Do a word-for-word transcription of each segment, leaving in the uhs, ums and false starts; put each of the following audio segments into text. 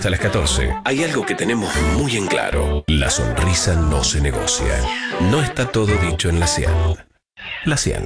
hasta las catorce. Hay algo que tenemos muy en claro. La sonrisa no se negocia. No está todo dicho en la cien. La cien.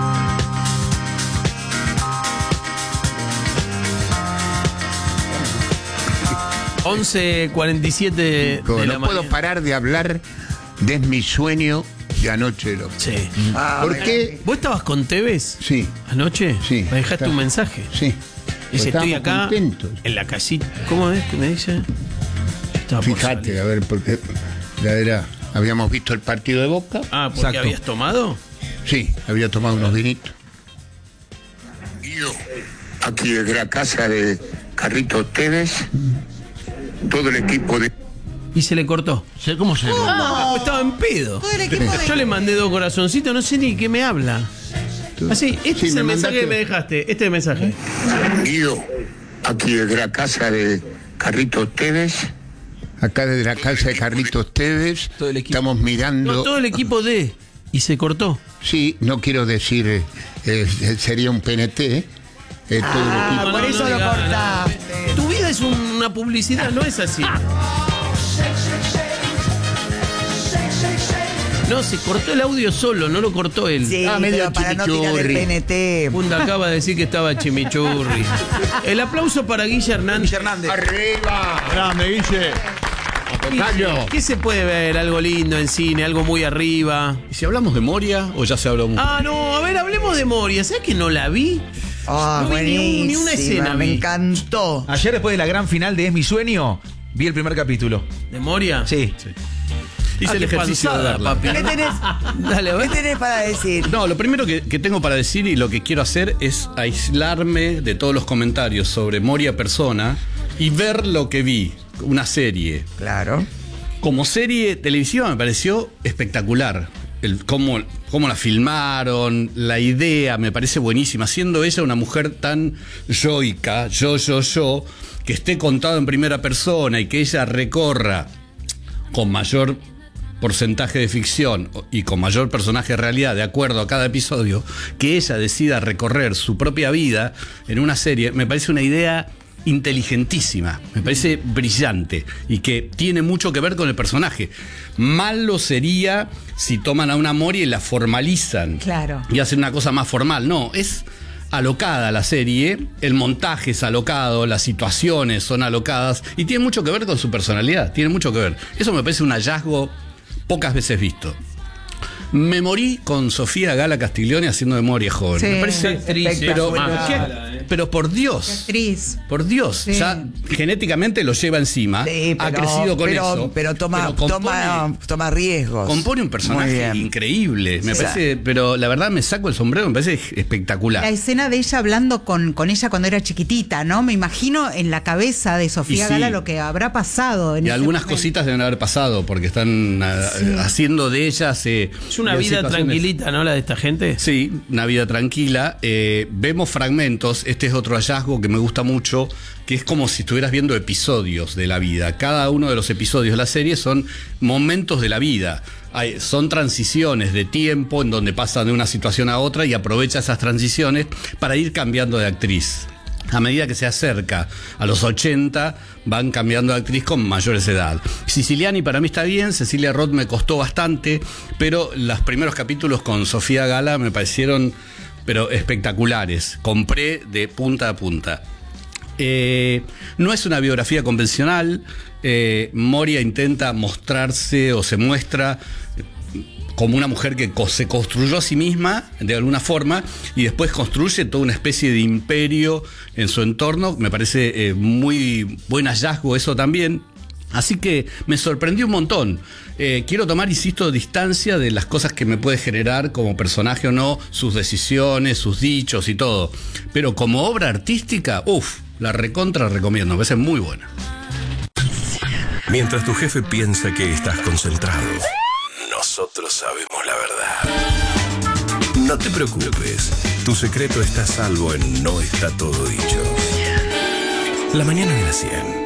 once cuarenta y siete de Como la no mañana. puedo parar de hablar de mi sueño de anoche. Lo... Sí. Ah, ¿Por bueno. qué? ¿Vos estabas con Tevez Sí, anoche? sí. Me dejaste Está- un mensaje. sí. Dice, estoy Estábamos acá contentos. en la casita. ¿Cómo es que me dice? Estaba por Fíjate, salir. a ver, porque la era, habíamos visto el partido de Boca. Ah, ¿porque Exacto. habías tomado? Sí, había tomado unos vinitos. Yo, aquí desde la casa de Carlitos Tevez, todo el equipo de... Y se le cortó. ¿Cómo se llama? Ah, estaba en pedo. Todo el equipo de... Yo le mandé dos corazoncitos, no sé ni qué me habla. Así, este Sí, es me el mensaje mandaste- que me dejaste. Este es el mensaje. Yo, aquí desde la casa de Carlitos Tevez, Acá desde la casa de Carlitos Tevez, Todo el equipo. estamos mirando. No, todo el equipo de. Y se cortó. Sí, no quiero decir, eh, eh, sería un P N T. eh, todo el Ah, equipo. por eso lo digas nada. cortaste. Tu vida es una publicidad, no es así. No, se cortó el audio solo, no lo cortó él. Sí, Ah, medio pero para no tirar el chimichurri. P N T. Funda acaba de decir que estaba chimichurri. El aplauso para Guille Hernández. Guille Hernández. ¡Arriba! Grande, Guille. Guille, ¿qué se puede ver? Algo lindo en cine, algo muy arriba. ¿Y si hablamos de Moria o ya se habló mucho? Ah, no, a ver, hablemos de Moria. ¿Sabes que no la vi? Ah, No vi ni un- ni una buenísima, escena me vi. encantó. Ayer, después de la gran final de Es mi sueño, vi el primer capítulo. ¿De Moria? Sí. Hice Ah, el qué ejercicio de panzada, verla. papi. ¿Qué tenés, Dale, a ¿Qué ver. tenés para decir? No, lo primero que, que tengo para decir y lo que quiero hacer es aislarme de todos los comentarios sobre Moria persona y ver lo que vi, una serie. Claro. Como serie televisiva me pareció espectacular. El, cómo, cómo la filmaron, la idea me parece buenísima. Siendo ella una mujer tan yoica, yo, yo, yo, que esté contado en primera persona y que ella recorra con mayor porcentaje de ficción y con mayor personaje de realidad de acuerdo a cada episodio, que ella decida recorrer su propia vida en una serie, me parece una idea inteligentísima, me parece brillante y que tiene mucho que ver con el personaje. Malo sería si toman a una Moria y la formalizan. Claro. Y hacen una cosa más formal. No, es alocada la serie, el montaje es alocado, las situaciones son alocadas y tiene mucho que ver con su personalidad, tiene mucho que ver. Eso me parece un hallazgo pocas veces visto. Me morí con Sofía Gala Castiglione haciendo de Moria joven. Sí, me parece actriz, pero, espectacular. ¿qué? Pero por Dios. Actriz. Por Dios, Sí. ya genéticamente lo lleva encima, Sí, ha pero- crecido con pero, eso. Pero toma, pero compone- toma, toma riesgos. compone un Muy personaje bien. increíble. Me Sí. parece, pero la verdad me saco el sombrero, me parece espectacular. La escena de ella hablando con, con ella cuando era chiquitita, ¿no? Me imagino en la cabeza de Sofía Y sí. Gala lo que habrá pasado. En Y ese algunas momento. cositas deben haber pasado porque están ah, haciendo de ellas. eh, Es una de vida situaciones- tranquilita, ¿no? La de esta gente. Sí, una vida tranquila. Eh, vemos fragmentos. Este es otro hallazgo que me gusta mucho, que es como si estuvieras viendo episodios de la vida. Cada uno de los episodios de la serie son momentos de la vida. Hay, son transiciones de tiempo en donde pasan de una situación a otra y aprovecha esas transiciones para ir cambiando de actriz. A medida que se acerca a los ochenta, van cambiando de actriz con mayores edad. Siciliani para mí está bien, Cecilia Roth me costó bastante, pero los primeros capítulos con Sofía Gala me parecieron pero espectaculares. Compré de punta a punta. Eh, no es una biografía convencional. eh, Moria intenta mostrarse o se muestra como una mujer que co- se construyó a sí misma de alguna forma y después construye toda una especie de imperio en su entorno. Me parece eh, muy buen hallazgo eso también. Así que me sorprendió un montón. Eh, quiero tomar, insisto, distancia de las cosas que me puede generar como personaje o no, sus decisiones, sus dichos y todo. Pero como obra artística, uff, la recontra recomiendo, me parece muy buena. Mientras tu jefe piensa que estás concentrado, nosotros sabemos la verdad. No te preocupes, tu secreto está a salvo en No está todo dicho. La mañana de la cien.